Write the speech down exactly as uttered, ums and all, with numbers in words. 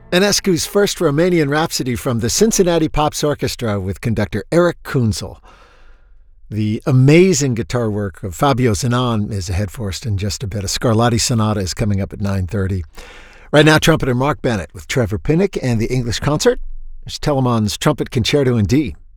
Enescu's first Romanian Rhapsody from the Cincinnati Pops Orchestra with conductor Eric Kunzel. The amazing guitar work of Fabio Zanon is ahead for us in just a bit. A Scarlatti Sonata is coming up at nine thirty. Right now, trumpeter Mark Bennett with Trevor Pinnock and the English Concert. There's Telemann's Trumpet Concerto in D.